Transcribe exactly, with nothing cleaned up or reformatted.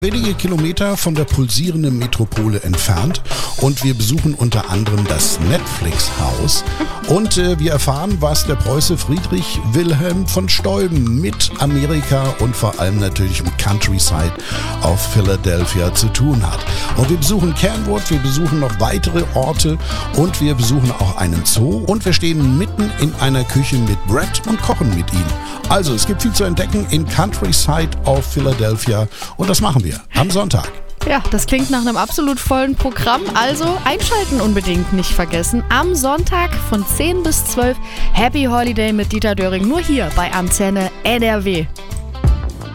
Wenige Kilometer von der pulsierenden Metropole entfernt und wir besuchen unter anderem das Netflix-Haus und äh, wir erfahren, was der Preuße Friedrich Wilhelm von Steuben mit Amerika und vor allem natürlich im Countryside auf Philadelphia zu tun hat. Und wir besuchen Kernwood, wir besuchen noch weitere Orte und wir besuchen auch einen Zoo und wir stehen mitten in einer Küche mit Brett und kochen mit ihm. Also es gibt viel zu entdecken in Countryside auf Philadelphia und das machen wir am Sonntag. Ja, das klingt nach einem absolut vollen Programm, also einschalten unbedingt nicht vergessen. Am Sonntag von zehn bis zwölf Happy Holiday mit Dieter Döring, nur hier bei Antenne N R W.